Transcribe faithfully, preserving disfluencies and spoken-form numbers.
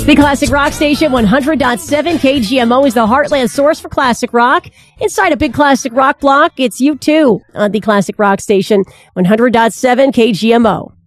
The Classic Rock Station, one hundred point seven K G M O is the Heartland source for classic rock. Inside a big classic rock block, it's you too on the Classic Rock Station, one hundred point seven K G M O.